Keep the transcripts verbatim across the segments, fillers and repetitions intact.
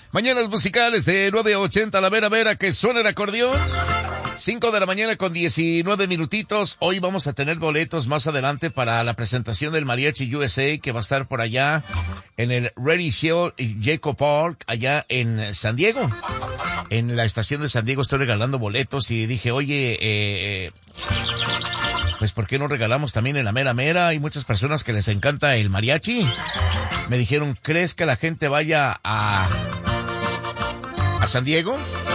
Mañanas musicales de nueve ochenta, la vera vera que suena el acordeón. cinco de la mañana con diecinueve minutitos. Hoy vamos a tener boletos más adelante para la presentación del Mariachi U S A que va a estar por allá en el Ready Show Jacob Park, allá en San Diego. En la estación de San Diego estoy regalando boletos y dije, oye, eh, pues ¿por qué no regalamos también en la mera mera? Hay muchas personas que les encanta el mariachi. Me dijeron, ¿crees que la gente vaya a... a San Diego?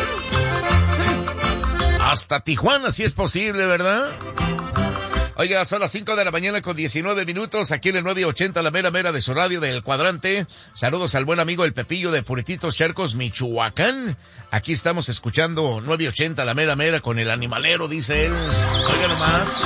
Hasta Tijuana, si es posible, ¿verdad? Oiga, son las cinco de la mañana con diecinueve minutos, aquí en el nueve ochenta, la mera mera de su radio del cuadrante. Saludos al buen amigo el Pepillo de Purititos Charcos, Michoacán. Aquí estamos escuchando nueve ochenta, la mera mera con el animalero, dice él. Oiga nomás.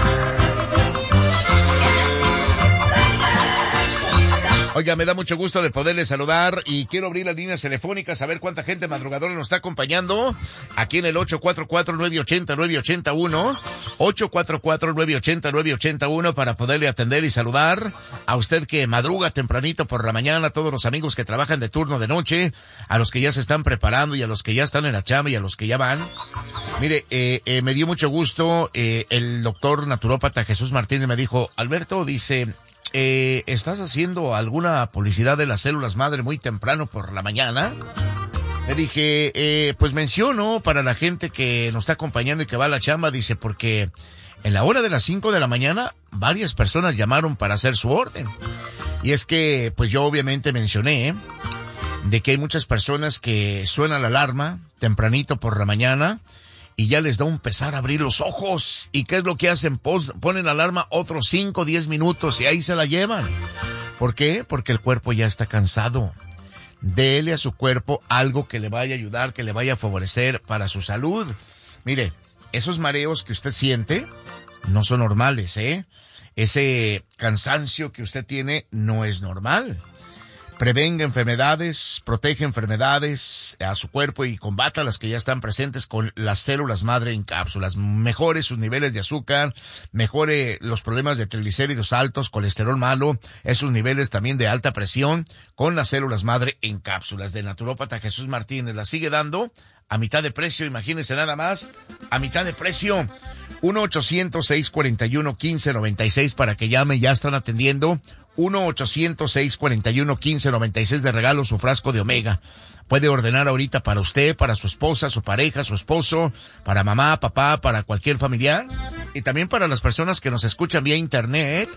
Oiga, me da mucho gusto de poderle saludar y quiero abrir las líneas telefónicas a ver cuánta gente madrugadora nos está acompañando aquí en el ocho cuatro cuatro, nueve ochenta, nueve ochenta y uno, ocho cuatro cuatro, nueve ochenta, nueve ochenta y uno para poderle atender y saludar a usted que madruga tempranito por la mañana, a todos los amigos que trabajan de turno de noche, a los que ya se están preparando y a los que ya están en la chamba y a los que ya van. Mire, eh, eh, me dio mucho gusto, eh, el doctor naturópata Jesús Martínez me dijo, Alberto, dice... Eh, ¿estás haciendo alguna publicidad de las células madre muy temprano por la mañana? Le dije, eh, pues menciono para la gente que nos está acompañando y que va a la chamba, dice, porque en la hora de las cinco de la mañana varias personas llamaron para hacer su orden. Y es que, pues yo obviamente mencioné ¿eh? de que hay muchas personas que suena la alarma tempranito por la mañana y ya les da un pesar abrir los ojos. ¿Y qué es lo que hacen? Pos, ponen alarma otros cinco, diez minutos y ahí se la llevan. ¿Por qué? Porque el cuerpo ya está cansado. Dele a su cuerpo algo que le vaya a ayudar, que le vaya a favorecer para su salud. Mire, esos mareos que usted siente no son normales, ¿eh? Ese cansancio que usted tiene no es normal. Prevenga enfermedades, protege enfermedades a su cuerpo y combata las que ya están presentes con las células madre en cápsulas. Mejore sus niveles de azúcar, mejore los problemas de triglicéridos altos, colesterol malo, esos niveles también de alta presión con las células madre en cápsulas. De naturópata Jesús Martínez la sigue dando a mitad de precio, imagínense nada más, a mitad de precio. uno ochocientos, seiscientos cuarenta y uno, quince noventa y seis para que llame, ya están atendiendo. uno ochocientos, seiscientos cuarenta y uno, quince noventa y seis de regalo su frasco de Omega. Puede ordenar ahorita para usted, para su esposa, su pareja, su esposo, para mamá, papá, para cualquier familiar. Y también para las personas que nos escuchan vía internet.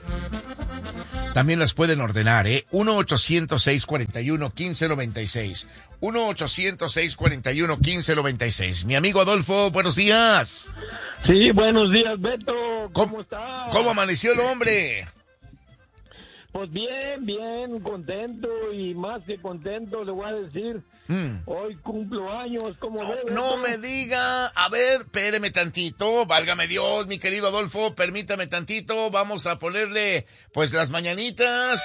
También las pueden ordenar, ¿eh? uno ochocientos, seiscientos cuarenta y uno, quince noventa y seis. uno ochocientos, seiscientos cuarenta y uno, quince noventa y seis. Mi amigo Adolfo, buenos días. Sí, buenos días, Beto. ¿Cómo, ¿Cómo estás? ¿Cómo amaneció el hombre? Pues bien, bien, contento y más que contento, le voy a decir, mm. hoy cumplo años, como no, debe. No me diga, a ver, espéreme tantito, válgame Dios, mi querido Adolfo, permítame tantito, vamos a ponerle, pues, las mañanitas,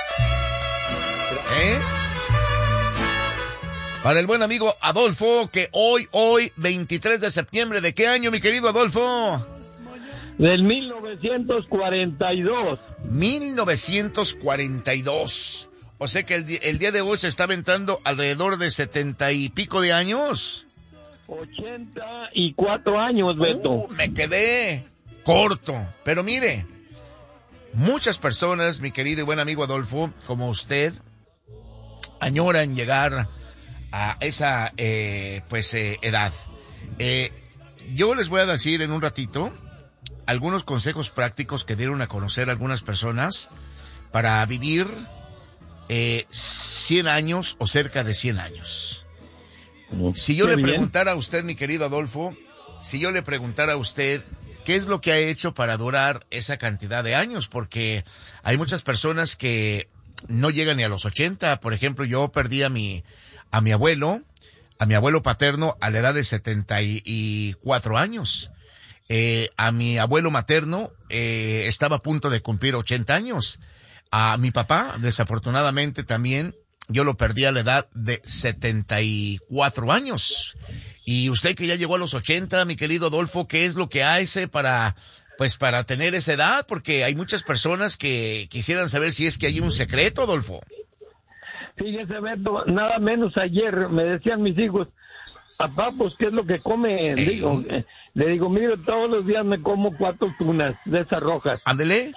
¿eh? Para el buen amigo Adolfo, que hoy, hoy, veintitrés de septiembre, ¿de qué año, mi querido Adolfo? Del mil novecientos cuarenta y dos. mil novecientos cuarenta y dos. O sea que el, el día de hoy se está aventando alrededor de setenta y pico de años. Ochenta y cuatro años, Beto. Uh, me quedé corto. Pero mire, muchas personas, mi querido y buen amigo Adolfo, como usted, añoran llegar a esa, eh, pues, eh, edad. Eh, yo les voy a decir en un ratito algunos consejos prácticos que dieron a conocer algunas personas para vivir eh, cien años o cerca de cien años. Si yo le preguntara a usted, mi querido Adolfo, si yo le preguntara a usted qué es lo que ha hecho para durar esa cantidad de años, porque hay muchas personas que no llegan ni a los ochenta. Por ejemplo, yo perdí a mi, a mi abuelo, a mi abuelo paterno a la edad de setenta y cuatro años. Eh, a mi abuelo materno eh, estaba a punto de cumplir ochenta años. A mi papá, desafortunadamente también, yo lo perdí a la edad de setenta y cuatro años. Y usted que ya llegó a los ochenta, mi querido Adolfo, ¿qué es lo que hace para, pues, para tener esa edad? Porque hay muchas personas que quisieran saber si es que hay un secreto, Adolfo. Fíjese, Beto, nada menos ayer me decían mis hijos, papá, pues, ¿qué es lo que come? Le digo, eh, le digo, mire, todos los días me como cuatro tunas de esas rojas. Ándele.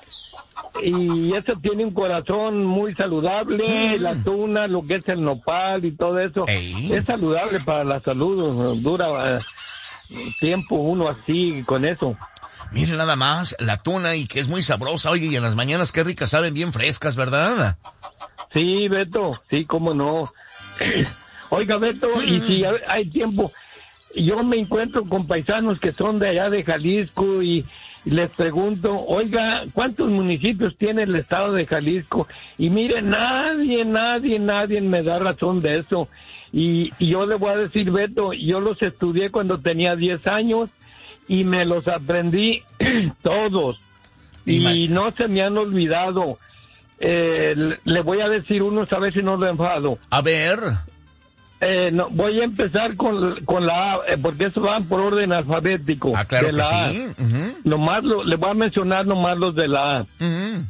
Y eso tiene un corazón muy saludable, mm. la tuna, lo que es el nopal y todo eso. Ey. Es saludable para la salud, dura uh, tiempo uno así con eso. Mire nada más, la tuna y que es muy sabrosa, oye, y en las mañanas qué ricas saben, bien frescas, ¿verdad? Sí, Beto, sí, cómo no. Oiga, Beto, mm. y si hay tiempo, yo me encuentro con paisanos que son de allá de Jalisco y les pregunto, oiga, ¿cuántos municipios tiene el estado de Jalisco? Y mire, nadie, nadie, nadie me da razón de eso. Y, y yo le voy a decir, Beto, yo los estudié cuando tenía diez años y me los aprendí todos. Y no se me han olvidado. Eh, le voy a decir unos, a ver si no lo enfado. A ver... Eh, no, voy a empezar con, con la A, eh, porque eso van por orden alfabético. Ah, claro de que la sí. Uh-huh. Nomás lo, le voy a mencionar nomás los de la A. Uh-huh.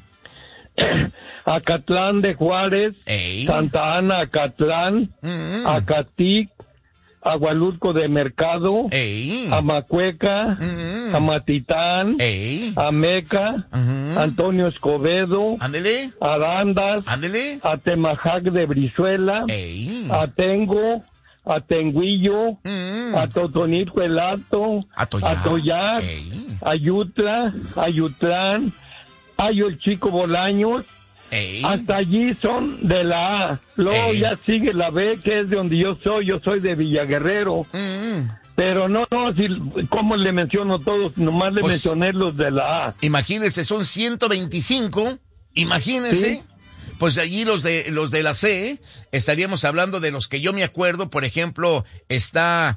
Acatlán de Juárez, Ey. Santa Ana, Acatlán, uh-huh. Acatic, Agualulco de Mercado, Ey. Amacueca, uh-huh. Amatitán, Ey. Ameca, uh-huh. Antonio Escobedo, Ándele. Arandas, Ándele. Atemajac de Brizuela, Ey. Atengo, Atenguillo, uh-huh. Atotonilco el Alto, Atoyac, Ayutla, Ayutlán, Ayo el Chico Bolaños. Ey. Hasta allí son de la A. Luego Ey. Ya sigue la B, que es de donde yo soy. Yo soy de Villaguerrero. Mm. Pero no, no, si, ¿cómo le menciono todos? Nomás le pues, mencioné los de la A. Imagínese, son ciento veinticinco. Imagínese. ¿Sí? Pues allí los de, los de la C, estaríamos hablando de los que yo me acuerdo. Por ejemplo, está...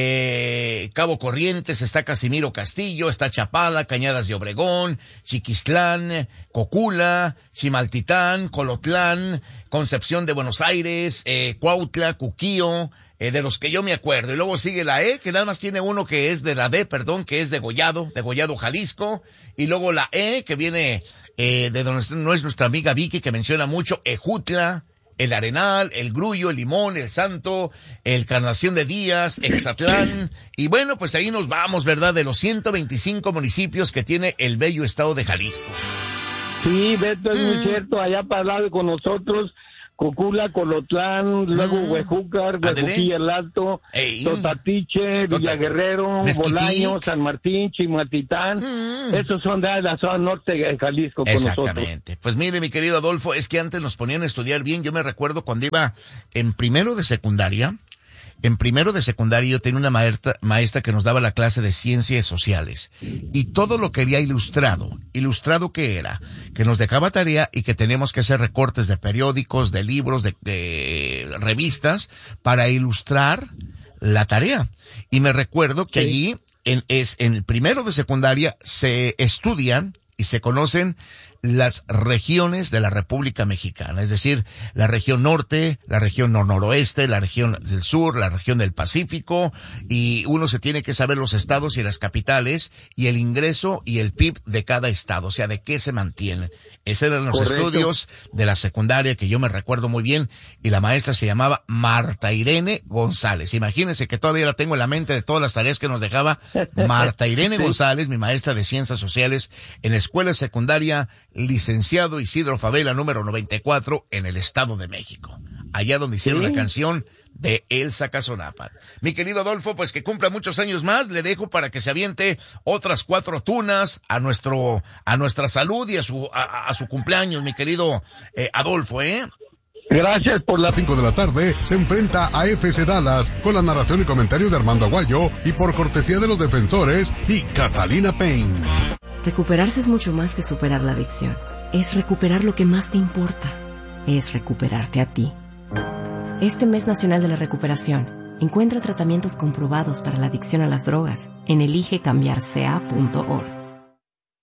Eh, Cabo Corrientes, está Casimiro Castillo, está Chapala, Cañadas de Obregón, Chiquistlán, Cocula, Chimaltitán, Colotlán, Concepción de Buenos Aires, eh, Cuautla, Cuquío, eh, de los que yo me acuerdo. Y luego sigue la E, que nada más tiene uno que es de la D, perdón, que es de Gollado, de Gollado, Jalisco. Y luego la E, que viene eh, de donde no es nuestra amiga Vicky, que menciona mucho, Ejutla, el Arenal, el Grullo, el Limón, el Santo, el Carnación de Díaz, Exatlán, y bueno, pues ahí nos vamos, ¿verdad? De los ciento veinticinco municipios que tiene el bello estado de Jalisco. Sí, Beto, es mm. muy cierto, allá para el lado con nosotros, Cocula, Colotlán, luego mm. Huejúcar, Huejuquilla el Alto, Ey. Totatiche, Villaguerrero, Bolaños, San Martín, Chimatitán, mm. esos son de la zona norte de Jalisco con nosotros. Exactamente. Pues mire, mi querido Adolfo, es que antes nos ponían a estudiar bien. Yo me recuerdo cuando iba en primero de secundaria, en primero de secundaria yo tenía una maestra, maestra que nos daba la clase de ciencias sociales y todo lo quería ilustrado. ¿Ilustrado qué era? Que nos dejaba tarea y que teníamos que hacer recortes de periódicos, de libros, de, de revistas para ilustrar la tarea. Y me recuerdo que sí. allí en, es, en el primero de secundaria se estudian y se conocen las regiones de la República Mexicana, es decir, la región norte, la región nor-noroeste, la región del sur, la región del Pacífico, y uno se tiene que saber los estados y las capitales y el ingreso y el P I B de cada estado, o sea, de qué se mantiene. Esos eran los Correcto. Estudios de la secundaria que yo me recuerdo muy bien, y la maestra se llamaba Marta Irene González. Imagínense que todavía la tengo en la mente de todas las tareas que nos dejaba Marta Irene sí. González, mi maestra de ciencias sociales en la escuela secundaria licenciado Isidro Favela, número noventa y cuatro, en el Estado de México. Allá donde hicieron ¿Sí? la canción de Elsa Casonápan. Mi querido Adolfo, pues que cumpla muchos años más, le dejo para que se aviente otras cuatro tunas a nuestro, a nuestra salud y a su, a, a su cumpleaños, mi querido eh, Adolfo, ¿eh? Gracias por las cinco de la tarde se enfrenta a F C Dallas con la narración y comentario de Armando Aguayo y por cortesía de los defensores y Catalina Payne. Recuperarse es mucho más que superar la adicción. Es recuperar lo que más te importa. Es recuperarte a ti. Este mes nacional de la recuperación, encuentra tratamientos comprobados para la adicción a las drogas en elige cambiar c a punto org.